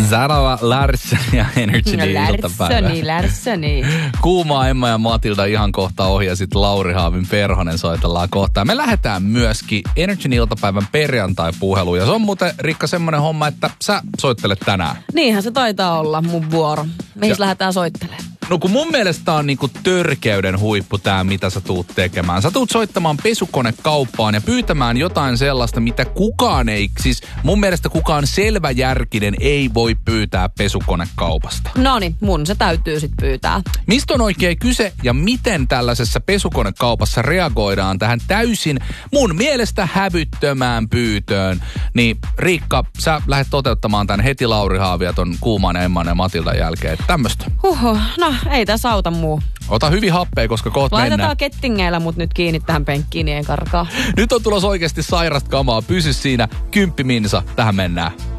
Zara Larsson ja Energy iltapäivä. Larssoni. Kuumaa Emma ja Matilda ihan kohta ohi ja sitten Lauri Haavin Perhonen soitellaan kohta. Me lähdetään myöskin Energy iltapäivän perjantai-puheluun. Ja se on muuten, Riikka, semmoinen homma, että sä soittelet tänään. Niinhän se taitaa olla mun vuoro. Mihin lähdetään soittelemaan? No kun mun mielestä on niinku törkeyden huippu tää, mitä sä tuut tekemään. Sä tuut soittamaan pesukonekauppaan ja pyytämään jotain sellaista, mitä kukaan ei, siis mun mielestä kukaan selväjärkinen ei voi pyytää pesukonekaupasta. Noniin, mun se täytyy sit pyytää. Mistä on oikein kyse ja miten tällaisessa pesukonekaupassa reagoidaan tähän täysin mun mielestä hävyttömään pyytöön? Niin Riikka, sä lähdet toteuttamaan tän heti Lauri Haavia ton Kuuman, Emman ja Matildan jälkeen. Tämmöstä. No ei tässä auta muu. Ota hyvin happea, koska kohta mennään. Laitetaan kettingeillä mut nyt kiinni tähän penkkiin, niin en karkaa. Nyt on tulossa oikeasti sairasta kamaa. Pysy siinä. 10 minsa. Tähän mennään.